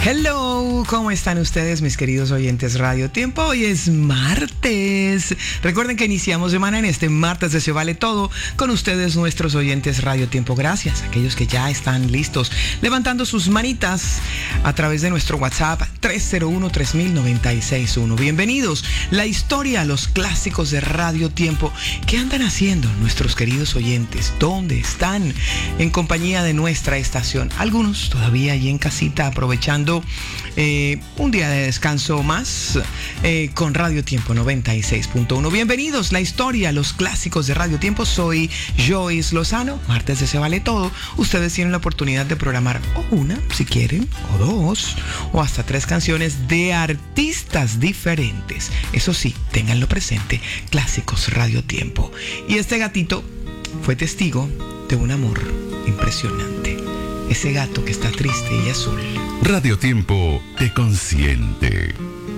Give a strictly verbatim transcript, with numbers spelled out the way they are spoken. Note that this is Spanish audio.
Hello, ¿cómo están ustedes, mis queridos oyentes Radio Tiempo? Hoy es martes. Recuerden que iniciamos semana en este martes de Se Vale Todo con ustedes, nuestros oyentes Radio Tiempo. Gracias a aquellos que ya están listos, levantando sus manitas a través de nuestro WhatsApp tres cero uno, tres mil, noventa y seis uno. Bienvenidos. La historia, los clásicos de Radio Tiempo. ¿Qué andan haciendo nuestros queridos oyentes? ¿Dónde están? En compañía de nuestra estación. Algunos todavía ahí en casita aprovechando Eh, un día de descanso más eh, con Radio Tiempo noventa y seis punto uno. Bienvenidos, la historia, los clásicos de Radio Tiempo. Soy Joyce Lozano, martes de Se Vale Todo. Ustedes tienen la oportunidad de programar o una, si quieren, o dos, o hasta tres canciones de artistas diferentes. Eso sí, ténganlo presente, clásicos Radio Tiempo. Y este gatito fue testigo de un amor impresionante. Ese gato que está triste y azul. Radio Tiempo te consiente.